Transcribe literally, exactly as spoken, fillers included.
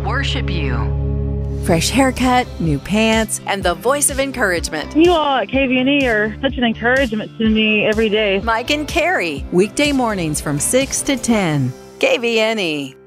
worship you. Fresh haircut, new pants, and the voice of encouragement. You all at K V N E are such an encouragement to me every day. Mike and Carrie, weekday mornings from six to ten. K V N E.